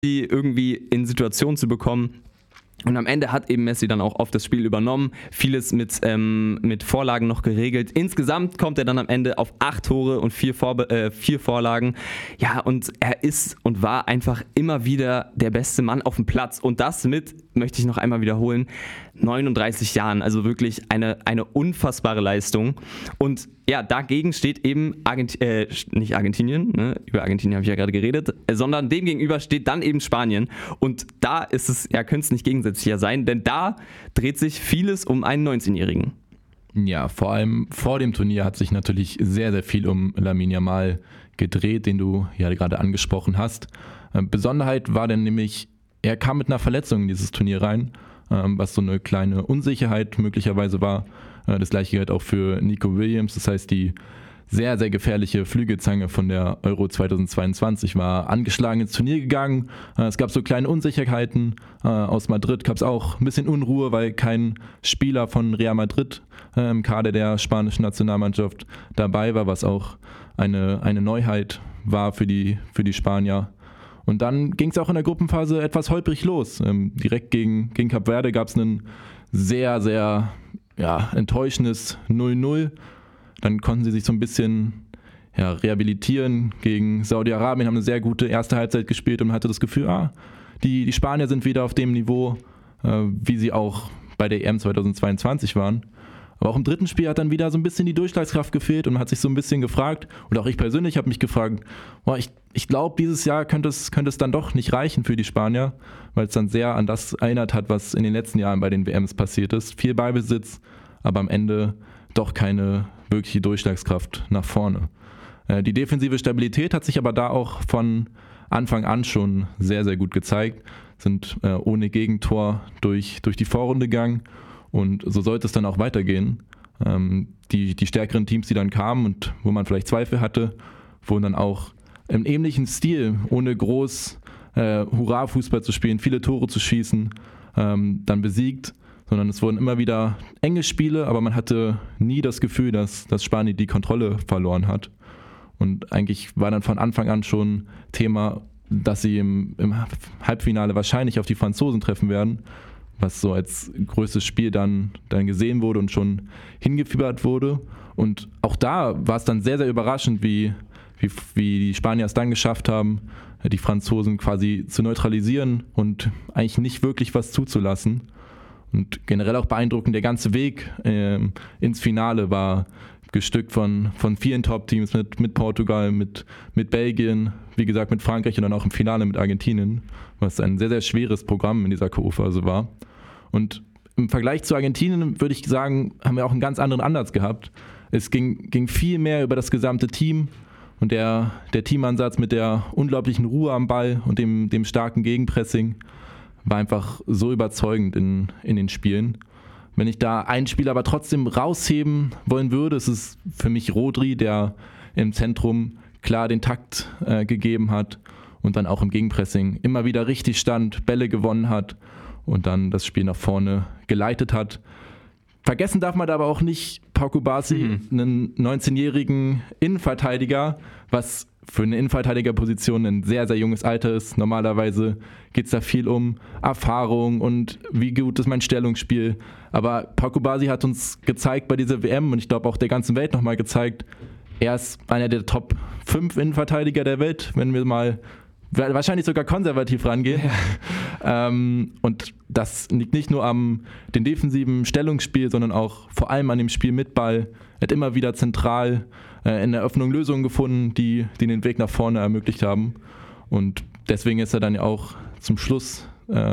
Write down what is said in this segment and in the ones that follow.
die irgendwie in Situationen zu bekommen. Und am Ende hat eben Messi dann auch oft das Spiel übernommen, vieles mit Vorlagen noch geregelt. Insgesamt kommt er dann am Ende auf 8 Tore und 4 Vorlagen. Ja, und er ist und war einfach immer wieder der beste Mann auf dem Platz. Und das mit, möchte ich noch einmal wiederholen, 39 Jahren. Also wirklich eine unfassbare Leistung. Und ja, dagegen steht eben nicht Argentinien, ne? Über Argentinien habe ich ja gerade geredet, sondern dem gegenüber steht dann eben Spanien. Und da ist es, ja, könnte es nicht gegensätzlicher sein, denn da dreht sich vieles um einen 19-Jährigen. Ja, vor allem vor dem Turnier hat sich natürlich sehr, sehr viel um Lamine Yamal gedreht, den du ja gerade angesprochen hast. Besonderheit war dann nämlich, er kam mit einer Verletzung in dieses Turnier rein, was so eine kleine Unsicherheit möglicherweise war. Das gleiche gilt auch für Nico Williams, das heißt die sehr, sehr gefährliche Flügelzange von der Euro 2022 war angeschlagen ins Turnier gegangen. Es gab so kleine Unsicherheiten. Aus Madrid gab es auch ein bisschen Unruhe, weil kein Spieler von Real Madrid im Kader der spanischen Nationalmannschaft dabei war, was auch eine Neuheit war für die Spanier. Und dann ging es auch in der Gruppenphase etwas holprig los. Direkt gegen Kap Verde gab es ein sehr, sehr enttäuschendes 0-0. Dann konnten sie sich so ein bisschen rehabilitieren gegen Saudi-Arabien, haben eine sehr gute erste Halbzeit gespielt und man hatte das Gefühl, die Spanier sind wieder auf dem Niveau, wie sie auch bei der EM 2022 waren. Aber auch im dritten Spiel hat dann wieder so ein bisschen die Durchschlagskraft gefehlt und man hat sich so ein bisschen gefragt, und auch ich persönlich habe mich gefragt, ich glaube, dieses Jahr könnte es dann doch nicht reichen für die Spanier, weil es dann sehr an das erinnert hat, was in den letzten Jahren bei den WMs passiert ist. Viel Ballbesitz, aber am Ende doch keine wirkliche Durchschlagskraft nach vorne. Die defensive Stabilität hat sich aber da auch von Anfang an schon sehr, sehr gut gezeigt, sind ohne Gegentor durch die Vorrunde gegangen. Und so sollte es dann auch weitergehen. Die stärkeren Teams, die dann kamen und wo man vielleicht Zweifel hatte, wurden dann auch im ähnlichen Stil, ohne groß Hurra-Fußball zu spielen, viele Tore zu schießen, dann besiegt. Sondern es wurden immer wieder enge Spiele, aber man hatte nie das Gefühl, dass Spanien die Kontrolle verloren hat. Und eigentlich war dann von Anfang an schon Thema, dass sie im Halbfinale wahrscheinlich auf die Franzosen treffen werden, was so als größtes Spiel dann gesehen wurde und schon hingefiebert wurde. Und auch da war es dann sehr, sehr überraschend, wie die Spanier es dann geschafft haben, die Franzosen quasi zu neutralisieren und eigentlich nicht wirklich was zuzulassen. Und generell auch beeindruckend, der ganze Weg ins Finale war gestückt von vielen Top-Teams mit Portugal, mit Belgien, wie gesagt mit Frankreich und dann auch im Finale mit Argentinien, was ein sehr, sehr schweres Programm in dieser K.O.-Phase war. Und im Vergleich zu Argentinien würde ich sagen, haben wir auch einen ganz anderen Ansatz gehabt. Es ging viel mehr über das gesamte Team und der Teamansatz mit der unglaublichen Ruhe am Ball und dem starken Gegenpressing war einfach so überzeugend in den Spielen. Wenn ich da einen Spieler aber trotzdem rausheben wollen würde, ist es für mich Rodri, der im Zentrum klar den Takt gegeben hat und dann auch im Gegenpressing immer wieder richtig stand, Bälle gewonnen hat und dann das Spiel nach vorne geleitet hat. Vergessen darf man da aber auch nicht Pau Cubarsí, einen 19-jährigen Innenverteidiger, was für eine Innenverteidigerposition ein sehr, sehr junges Alter ist. Normalerweise geht es da viel um Erfahrung und wie gut ist mein Stellungsspiel. Aber Pau Cubarsí hat uns gezeigt bei dieser WM und ich glaube auch der ganzen Welt nochmal gezeigt, er ist einer der Top 5 Innenverteidiger der Welt, wenn wir mal wahrscheinlich sogar konservativ rangehen. Ja. Und das liegt nicht nur am dem defensiven Stellungsspiel, sondern auch vor allem an dem Spiel mit Ball. Er hat immer wieder zentral in der Eröffnung Lösungen gefunden, die den Weg nach vorne ermöglicht haben. Und deswegen ist er dann ja auch zum Schluss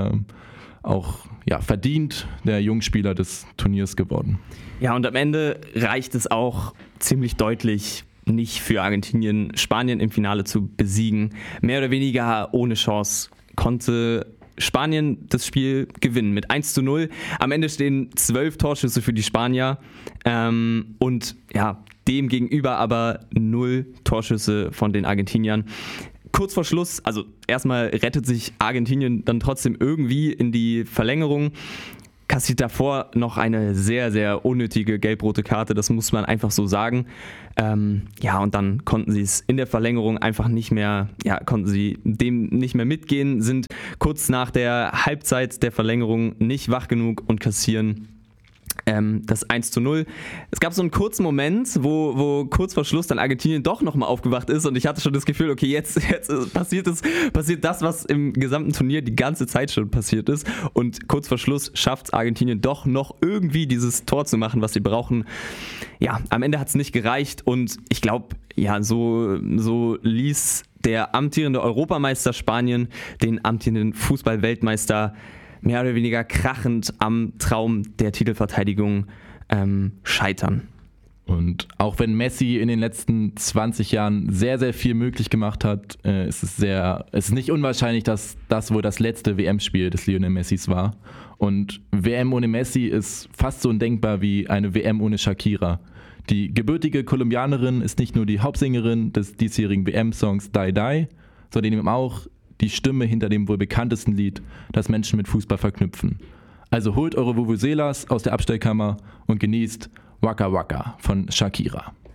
verdient der Jungspieler des Turniers geworden. Ja, und am Ende reicht es auch ziemlich deutlich nicht für Argentinien, Spanien im Finale zu besiegen. Mehr oder weniger ohne Chance konnte Spanien das Spiel gewinnen mit 1:0. Am Ende stehen 12 Torschüsse für die Spanier und ja, dem gegenüber aber 0 Torschüsse von den Argentiniern. Kurz vor Schluss, also erstmal rettet sich Argentinien dann trotzdem irgendwie in die Verlängerung. kassiert davor noch eine sehr, sehr unnötige gelb-rote Karte, das muss man einfach so sagen. Und dann konnten sie es in der Verlängerung einfach nicht mehr, konnten sie dem nicht mehr mitgehen, sind kurz nach der Halbzeit der Verlängerung nicht wach genug und kassieren das 1:0. Es gab so einen kurzen Moment, wo kurz vor Schluss dann Argentinien doch nochmal aufgewacht ist und ich hatte schon das Gefühl, okay, jetzt passiert das, was im gesamten Turnier die ganze Zeit schon passiert ist und kurz vor Schluss schafft es Argentinien doch noch irgendwie dieses Tor zu machen, was sie brauchen. Ja, am Ende hat es nicht gereicht und ich glaube, so ließ der amtierende Europameister Spanien den amtierenden Fußball-Weltmeister mehr oder weniger krachend am Traum der Titelverteidigung scheitern. Und auch wenn Messi in den letzten 20 Jahren sehr, sehr viel möglich gemacht hat, ist es nicht unwahrscheinlich, dass das wohl das letzte WM-Spiel des Lionel Messis war. Und WM ohne Messi ist fast so undenkbar wie eine WM ohne Shakira. Die gebürtige Kolumbianerin ist nicht nur die Hauptsängerin des diesjährigen WM-Songs Die Die, sondern eben auch die Stimme hinter dem wohl bekanntesten Lied, das Menschen mit Fußball verknüpfen. Also holt eure Vuvuzelas aus der Abstellkammer und genießt Waka Waka von Shakira.